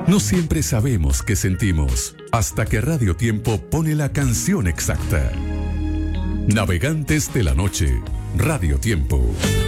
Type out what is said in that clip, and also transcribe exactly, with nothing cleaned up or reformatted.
No siempre sabemos qué sentimos, hasta que Radio Tiempo pone la canción exacta. Navegantes de la noche, Radio Tiempo.